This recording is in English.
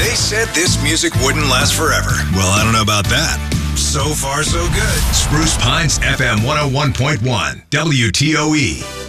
They said this music wouldn't last forever. Well, I don't know about that. So far, so good. Spruce Pines FM 101.1 WTOE.